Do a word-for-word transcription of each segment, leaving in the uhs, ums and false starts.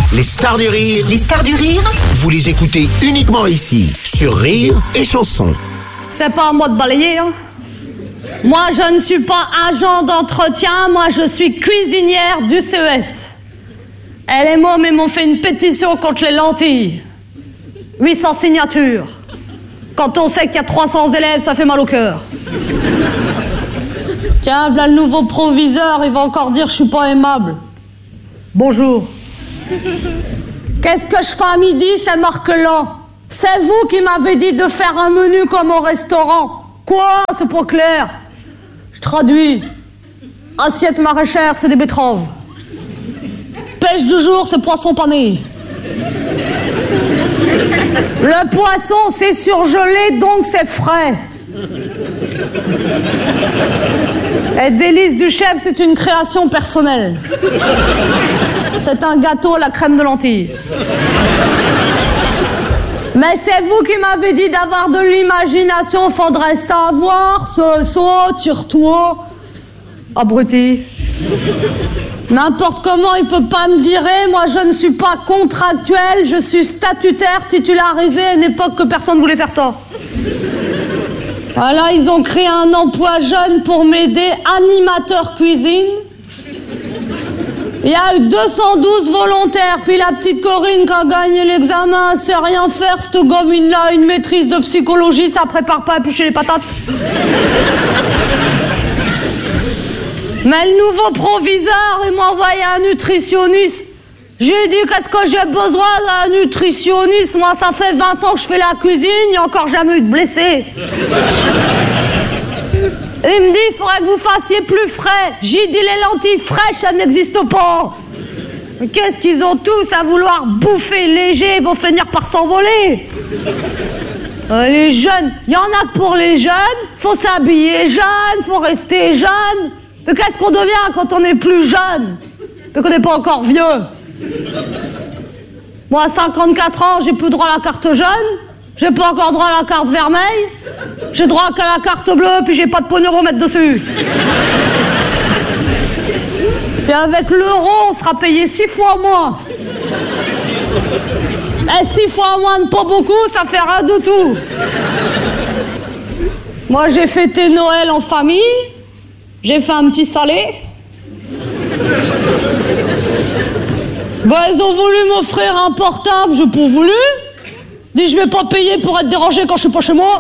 Les stars du rire. Les stars du rire. Vous les écoutez uniquement ici, sur Rire et Chanson. C'est pas à moi de balayer, hein. Moi, je ne suis pas agent d'entretien, moi, je suis cuisinière du C E S. Elle et moi, m'ont fait une pétition contre les lentilles. huit cents signatures. Quand on sait qu'il y a trois cents élèves, ça fait mal au cœur. Tiens, voilà le nouveau proviseur, il va encore dire que je suis pas aimable. Bonjour. Qu'est-ce que je fais à midi, c'est marquant. C'est vous qui m'avez dit de faire un menu comme au restaurant. Quoi? C'est pas clair. Je traduis. Assiette maraîchère, c'est des betteraves. Pêche du jour, c'est poisson pané. Le poisson, c'est surgelé, donc c'est frais. Et délice du chef, c'est une création personnelle. C'est un gâteau à la crème de lentilles. Mais c'est vous qui m'avez dit d'avoir de l'imagination, faudrait savoir, ce saut, tire-toi. Abruti. N'importe comment, il peut pas me virer. Moi, je ne suis pas contractuel, je suis statutaire, titularisé à une époque que personne voulait faire ça. Voilà, ils ont créé un emploi jeune pour m'aider, animateur cuisine. Il y a eu deux cent douze volontaires, puis la petite Corinne qui a gagné l'examen, elle sait rien faire, cette gamine-là, une maîtrise de psychologie, ça prépare pas à éplucher les patates. Mais le nouveau proviseur, il m'a envoyé un nutritionniste. J'ai dit, qu'est-ce que j'ai besoin d'un nutritionniste? Moi, ça fait vingt ans que je fais la cuisine, il n'y a encore jamais eu de blessés. Il me dit, il faudrait que vous fassiez plus frais. J'ai dit, les lentilles fraîches, ça n'existe pas. Mais qu'est-ce qu'ils ont tous à vouloir bouffer léger, ils vont finir par s'envoler. Euh, les jeunes, il y en a que pour les jeunes, faut s'habiller jeune, faut rester jeune. Mais qu'est-ce qu'on devient quand on est plus jeune? Mais qu'on n'est pas encore vieux. Moi, à cinquante-quatre ans, j'ai plus droit à la carte jeune. J'ai pas encore droit à la carte vermeille. J'ai droit qu'à la carte bleue, puis j'ai pas de pognon à mettre dessus. Et avec l'euro, on sera payé six fois moins. Et six fois moins de pas beaucoup, ça fait rien du tout. Moi, j'ai fêté Noël en famille. J'ai fait un petit salé. Bah, ils ont voulu m'offrir un portable, j'ai pas voulu. Dis, je vais pas payer pour être dérangé quand je suis pas chez moi.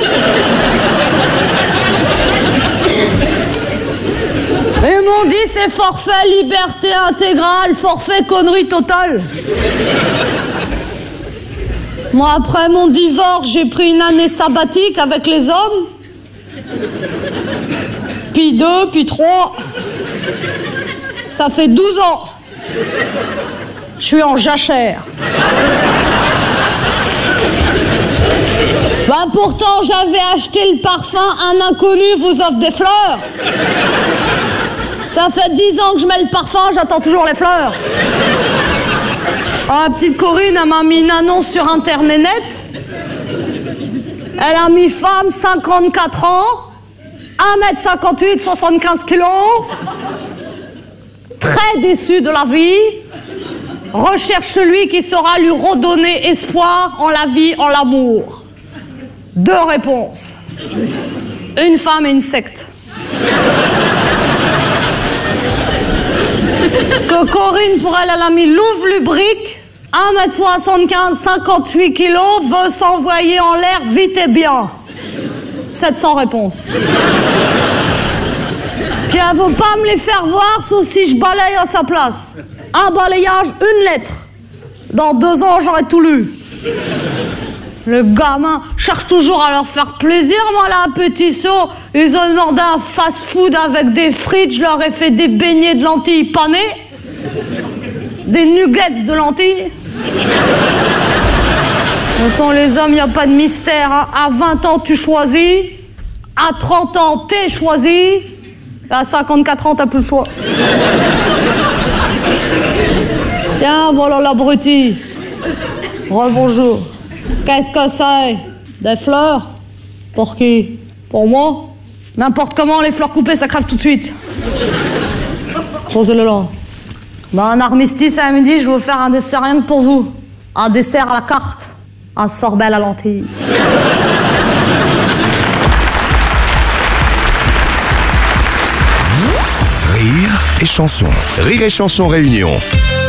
Ils m'ont dit, c'est forfait liberté intégrale, forfait connerie totale. Moi, après mon divorce, j'ai pris une année sabbatique avec les hommes. Puis deux, puis trois. Ça fait douze ans. Je suis en jachère. Ben pourtant, j'avais acheté le parfum, un inconnu vous offre des fleurs. Ça fait dix ans que je mets le parfum, j'attends toujours les fleurs. Ah, la petite Corinne, elle m'a mis une annonce sur Internet. Elle a mis femme, cinquante-quatre ans, un mètre cinquante-huit, soixante-quinze kilos, très déçue de la vie, recherche celui qui saura lui redonner espoir en la vie, en l'amour. Deux réponses. Une femme et une secte. Que Corinne, pour elle, elle a mis Louvre Lubrique, un mètre soixante-quinze, cinquante-huit kilos, veut s'envoyer en l'air vite et bien. sept cents réponses. Puis elle veut pas me les faire voir, sauf si je balaye à sa place. Un balayage, une lettre. Dans deux ans, j'aurais tout lu. Le gamin cherche toujours à leur faire plaisir. Moi, là, à Petit-Saut, ils ont demandé un fast-food avec des frites. Je leur ai fait des beignets de lentilles panées. Des nuggets de lentilles. Ce sont les hommes, il n'y a pas de mystère. Hein. À vingt ans, tu choisis. À trente ans, t'es choisi. Et à cinquante-quatre ans, t'as plus le choix. Tiens, voilà l'abruti. Rebonjour. Qu'est-ce que c'est? Des fleurs? Pour qui? Pour moi? N'importe comment, les fleurs coupées, ça crève tout de suite. Posez-le là. Bah, un armistice à midi, je vais vous faire un dessert rien que pour vous. Un dessert à la carte. Un sorbet à la lentille. Rire et chanson. Rire et chanson réunion.